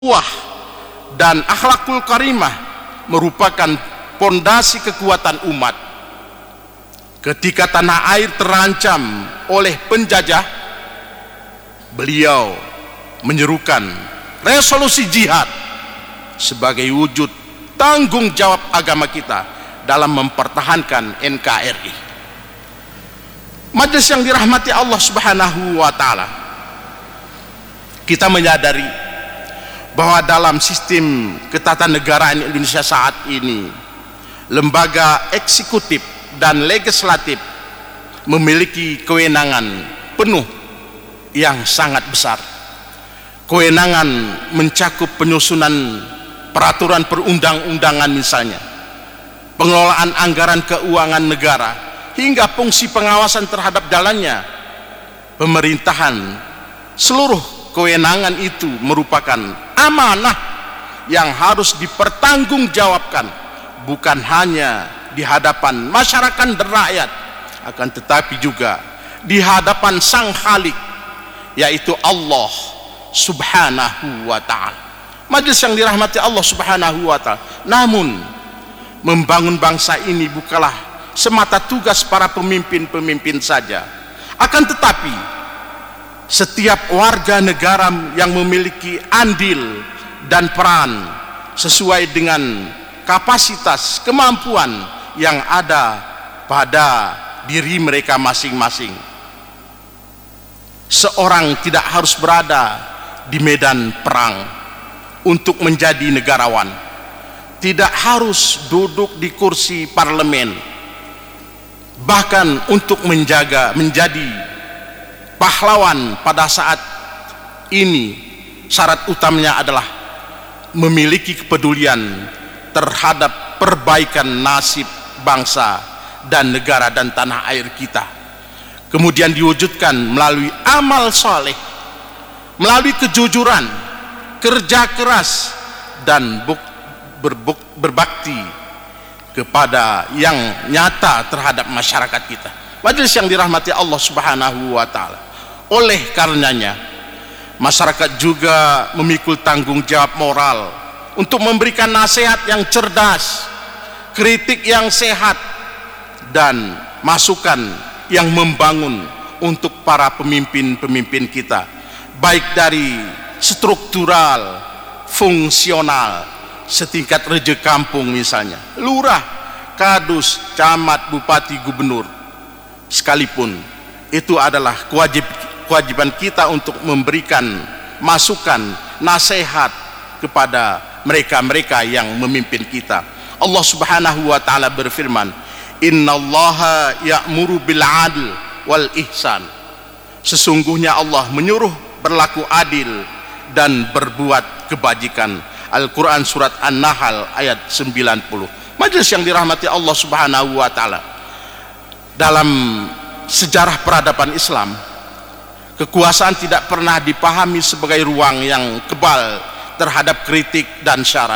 Ukhuwah dan akhlakul karimah merupakan pondasi kekuatan umat. Ketika tanah air terancam oleh penjajah, beliau menyerukan resolusi jihad sebagai wujud tanggung jawab agama kita dalam mempertahankan NKRI. Majelis yang dirahmati Allah Subhanahu wa taala, kita menyadari bahwa dalam sistem ketatanegaraan Indonesia saat ini, lembaga eksekutif dan legislatif memiliki kewenangan penuh yang sangat besar. Kewenangan mencakup penyusunan peraturan perundang-undangan misalnya, pengelolaan anggaran keuangan negara, hingga fungsi pengawasan terhadap jalannya pemerintahan. Seluruh kewenangan itu merupakan amanah yang harus dipertanggungjawabkan, bukan hanya di hadapan masyarakat dan rakyat, akan tetapi juga di hadapan Sang Khalik, yaitu Allah Subhanahu wa ta'ala. Majelis yang dirahmati Allah Subhanahu wa ta'ala, namun membangun bangsa ini bukanlah semata tugas para pemimpin-pemimpin saja, akan tetapi setiap warga negara yang memiliki andil dan peran sesuai dengan kapasitas kemampuan yang ada pada diri mereka masing-masing. Seorang tidak harus berada di medan perang untuk menjadi negarawan, tidak harus duduk di kursi parlemen, bahkan untuk menjadi pahlawan pada saat ini syarat utamanya adalah memiliki kepedulian terhadap perbaikan nasib bangsa dan negara dan tanah air kita, kemudian diwujudkan melalui amal soleh, melalui kejujuran, kerja keras, dan berbakti kepada yang nyata terhadap masyarakat kita. Majelis yang dirahmati Allah Subhanahu wa ta'ala, oleh karenanya masyarakat juga memikul tanggung jawab moral untuk memberikan nasihat yang cerdas, kritik yang sehat, dan masukan yang membangun untuk para pemimpin-pemimpin kita, baik dari struktural, fungsional, setingkat reje kampung misalnya, lurah, kadus, camat, bupati, gubernur sekalipun. Itu adalah kewajiban kita untuk memberikan masukan, nasihat kepada mereka-mereka yang memimpin kita. Allah Subhanahu wa ta'ala berfirman, innallaha ya'muru bil 'adl wal ihsan. Sesungguhnya Allah menyuruh berlaku adil dan berbuat kebajikan. Al-Quran surat An-Nahl ayat 90. Majelis yang dirahmati Allah Subhanahu wa ta'ala, dalam sejarah peradaban Islam, kekuasaan tidak pernah dipahami sebagai ruang yang kebal terhadap kritik dan saran.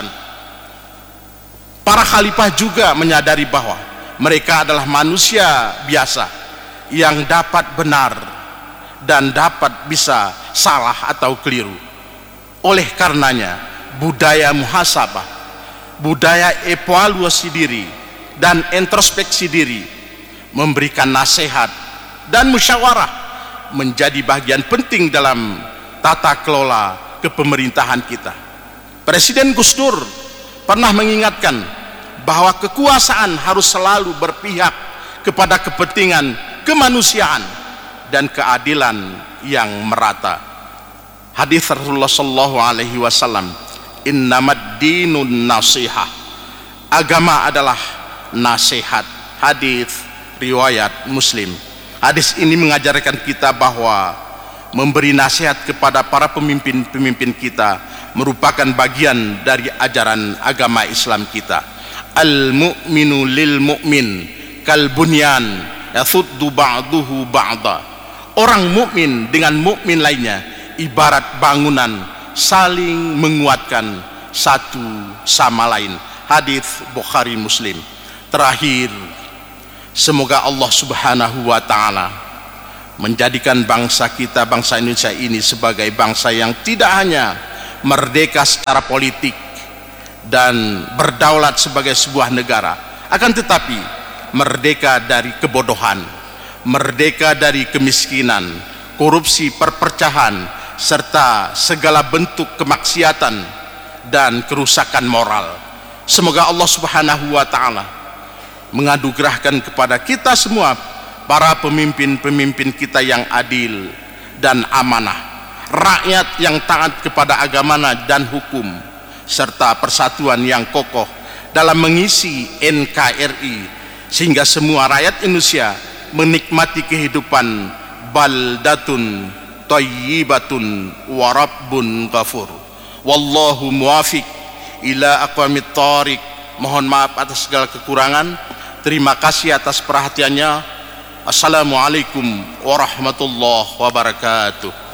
Para khalifah juga menyadari bahwa mereka adalah manusia biasa yang dapat benar dan dapat bisa salah atau keliru. Oleh karenanya, budaya muhasabah, budaya evaluasi diri dan introspeksi diri, memberikan nasihat dan musyawarah menjadi bagian penting dalam tata kelola kepemerintahan kita. Presiden Gus Dur pernah mengingatkan bahwa kekuasaan harus selalu berpihak kepada kepentingan kemanusiaan dan keadilan yang merata. Hadis Rasulullah sallallahu alaihi wasallam, innamad dinun nasihah, agama adalah nasihat. Hadis riwayat Muslim. Hadis ini mengajarkan kita bahwa memberi nasihat kepada para pemimpin-pemimpin kita merupakan bagian dari ajaran agama Islam kita. Al-mu'minu lil mu'min kal bunyan yasuddu ba'duhu ba'da. Orang mukmin dengan mukmin lainnya ibarat bangunan saling menguatkan satu sama lain. Hadis Bukhari Muslim. Terakhir, semoga Allah Subhanahu wa ta'ala menjadikan bangsa kita, bangsa Indonesia ini sebagai bangsa yang tidak hanya merdeka secara politik dan berdaulat sebagai sebuah negara, akan tetapi merdeka dari kebodohan, merdeka dari kemiskinan, korupsi, perpecahan, serta segala bentuk kemaksiatan dan kerusakan moral. Semoga Allah Subhanahu wa taala menganugerahkan kepada kita semua para pemimpin-pemimpin kita yang adil dan amanah, rakyat yang taat kepada agama dan hukum, serta persatuan yang kokoh dalam mengisi NKRI, sehingga semua rakyat Indonesia menikmati kehidupan baldatun thayyibatun wa rabbun ghafur. Wallahu muwafiq ila aqwamit thariq. Mohon maaf atas segala kekurangan. Terima kasih atas perhatiannya. Assalamualaikum warahmatullahi wabarakatuh.